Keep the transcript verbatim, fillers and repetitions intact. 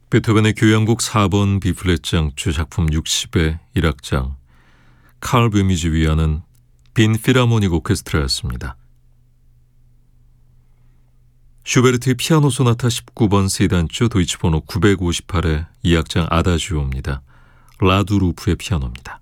베토벤의 교향곡 사 번 B플랫 장조 작품 육십의 일 악장 칼 뵘이즈 위하는 빈 필하모닉 오케스트라였습니다. 슈베르트의 피아노 소나타 십구 번 C단조 도이치 번호 구백오십팔의 이 악장 아다지오입니다. 라두루프의 피아노입니다.